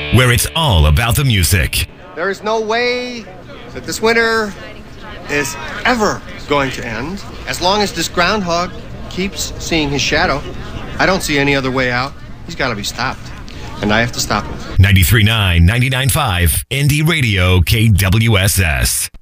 where it's all about the music. There is no way that this winter is ever going to end. As long as this groundhog keeps seeing his shadow, I don't see any other way out. He's got to be stopped, and I have to stop him. 93.9, 99.5, Indie Radio, KWSS.